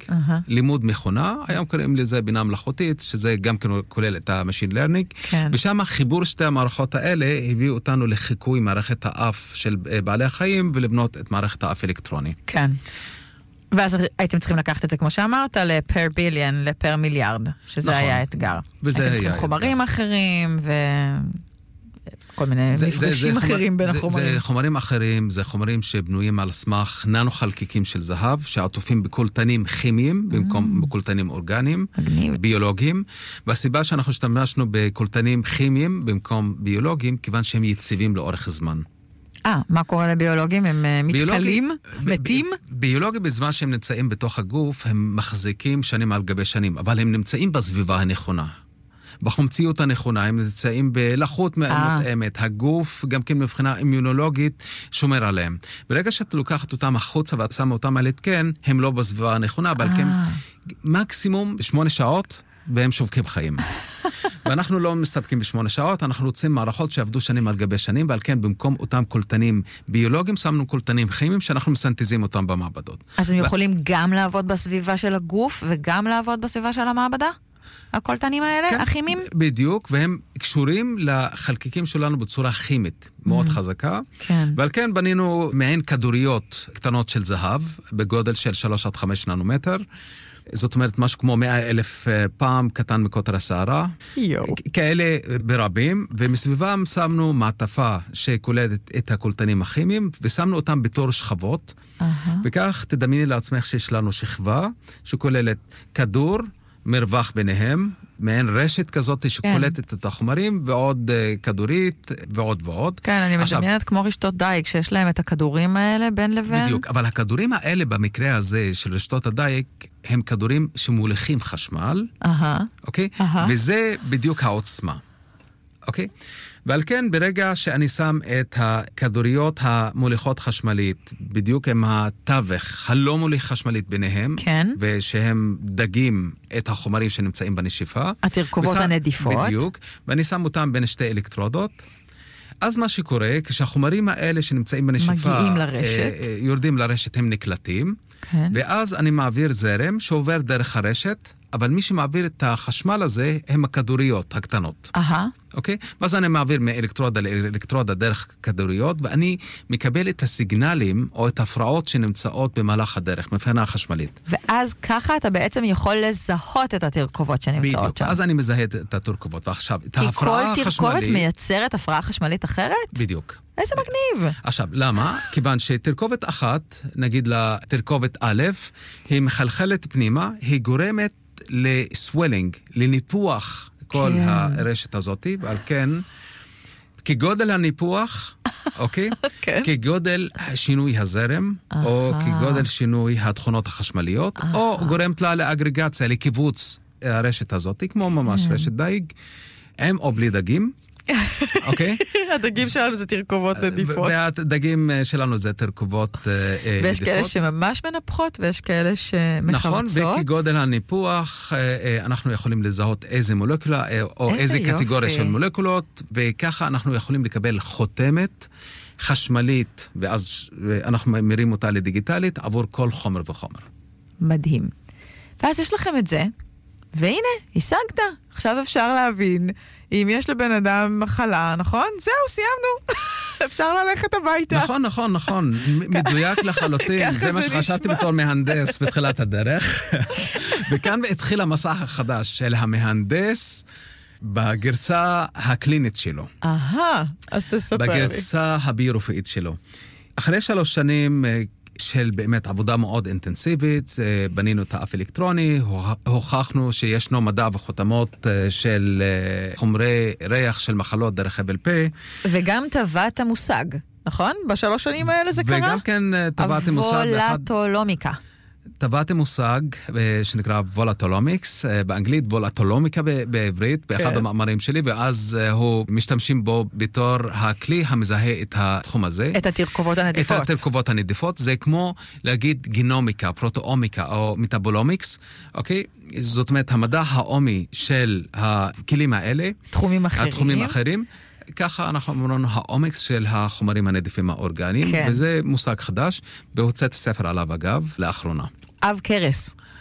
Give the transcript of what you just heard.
לימוד מכונה, היום קוראים לזה בינה מלאכותית, שזה גם כולל את ה-machine learning, ושם חיבור שתי המערכות האלה הביאו אותנו לחיקוי מערכת האף של בעלי החיים, ולבנות את מערכת האף אלקטרוני. כן. ואז הייתם צריכים לקחת את זה, כמו שאמרת, לפר ביליון, לפר מיליארד, שזה היה אתגר. הייתם צריכים חומרים אחרים, כל מיני מפגשים אחרים בין החומרים. זה חומרים אחרים, זה חומרים שבנויים על סמך ננו חלקיקים של זהב, שעטופים בקולטנים כימיים, במקום בקולטנים אורגניים, ביולוגיים, והסיבה שאנחנו השתמשנו בקולטנים כימיים, במקום ביולוגיים, כיוון שהם יציבים לאורך זמן. מה קורה לביולוגים? הם מתקלים? מתים? ביולוגים בזמן שהם נמצאים בתוך הגוף, הם מחזיקים שנים על גבי שנים, אבל הם נמצאים בסביבה הנכונה. בחומציות הנכונה, הם נמצאים בלחות מותאמת, הגוף גם כן מבחינה אימונולוגית שומר עליהם. ברגע שאת לוקחת אותם החוצה ואת שמה אותם על התקן, הם לא בסביבה הנכונה, אבל כן מקסימום 8 שעות והם שובקים חיים. ואנחנו לא מסתפקים ב8 שעות, אנחנו רוצים מערכות שעבדו שנים על גבי שנים, ועל כן במקום אותם קולטנים ביולוגיים, שמנו קולטנים כימיים שאנחנו מסנתזים אותם במעבדות. אז הם יכולים גם לעבוד בסביבה של הגוף, וגם לעבוד בסביבה של המעבדה? הקולטנים האלה, כן, הכימיים? בדיוק, והם קשורים לחלקיקים שלנו בצורה כימית מאוד חזקה. כן. ועל כן בנינו מעין כדוריות קטנות של זהב, בגודל של 3 עד 5 ננומטר. זאת אומרת, משהו כמו 100,000 פעם קטן מקוטר השערה. כאלה ברבים, ומסביבם שמנו מעטפה שכוללת את הקולטנים הכימיים, ושמנו אותם בתור שכבות. וכך תדמייני לעצמך שיש לנו שכבה שכוללת כדור, מרווח ביניהם, מעין רשת כזאת שקולטת את החומרים, ועוד כדורית, ועוד ועוד. כן, אני מדמיינת כמו רשתות דייג, שיש להם את הכדורים האלה בין לבין. בדיוק, אבל הכדורים האלה במקרה הזה של רשתות הדייג, הם כדורים שמוליכים חשמל, אוקיי? וזה בדיוק העוצמה, אוקיי? ועל כן, ברגע שאני שם את הכדוריות המוליכות חשמלית, בדיוק עם התווך הלא מוליך חשמלית ביניהם, כן. ושהם דגים את החומרים שנמצאים בנשיפה. התרכובות הנדיפות. בדיוק, ואני שם אותם בין שתי אלקטרודות. אז מה שקורה, כשהחומרים האלה שנמצאים בנשיפה, מגיעים לרשת. יורדים לרשת, הם נקלטים, כן. ואז אני מעביר זרם שעובר דרך הרשת, אבל מי שמעביר את החשמל הזה הם הכדוריות הקטנות. אוקיי? ואז אני מעביר מאלקטרודה לאלקטרודה דרך כדוריות, ואני מקבל את הסיגנלים או את ההפרעות שנמצאות במהלך הדרך, מבחינה החשמלית. ואז ככה אתה בעצם יכול לזהות את התרכובות שנמצאות בדיוק, שם. אז אני מזהה את התרכובות. ועכשיו, את ההפרעה החשמלית... כי כל תרכובת מייצרת הפרעה חשמלית אחרת? בדיוק. איזה מגניב. עכשיו, למה? כיוון שתרכובת אחת, נגיד לה תרכובת א', היא מחלחלת פנימה, היא גורמת לסוולינג, לניפוח כל הרשת הזאת, ועל כן, כגודל הניפוח, אוקיי? כגודל שינוי הזרם, או כגודל שינוי התכונות החשמליות, או גורמת לה לאגרגציה, לקיבוץ הרשת הזאת, כמו ממש רשת דייג, עם או בלי דגים, אוקיי? הדגים שלנו זה תרכובות נדיפות. והדגים שלנו זה תרכובות נדיפות. ויש כאלה שממש מנפחות, ויש כאלה שמחרצות. נכון, וכגודל הניפוח, אנחנו יכולים לזהות איזה מולקולה, או איזה קטגוריה של מולקולות, וככה אנחנו יכולים לקבל חותמת חשמלית, ואז אנחנו ממירים אותה לדיגיטלית, עבור כל חומר וחומר. מדהים. ואז יש לכם את זה, והנה, השגת. עכשיו אפשר להבין אם יש לבן אדם מחלה, נכון? זהו, סיימנו. אפשר ללכת הביתה. נכון. מדויק לחלוטין. זה מה שחשבתי בתור מהנדס בתחילת הדרך. וכאן התחיל המסע החדש של המהנדס בגרסה הקלינית שלו. אז תספר לי. בגרסה הביורופאית שלו. אחרי 3 שנים... של באמת עבודה מאוד אינטנסיבית, בנינו את האף אלקטרוני, הוכחנו שישנו מדע וחותמות של חומרי ריח של מחלות דרך חבל פה. וגם טבעת המושג, נכון? ב3 שנים האלה זה קרה? וגם כן טבעת המושג... הוולטולומיקה. טבעתי מושג שנקרא וולטולומיקס, באנגלית וולטולומיקה בעברית, באחד המאמרים שלי, ואז הוא משתמשים בו בתור הכלי המזהה את התחום הזה. את התרכובות הנדיפות. את התרכובות הנדיפות, זה כמו להגיד גינומיקה, פרוטואומיקה או מטאבולומיקס, אוקיי? זאת אומרת, המדע העומי של הכלים האלה, תחומים אחרים. ככה אנחנו אומרים האומיקס של החומרים הנדיפים האורגניים, וזה מושג חדש, והוצאת ספר עליו אגב, לאחרונה. אב קרס.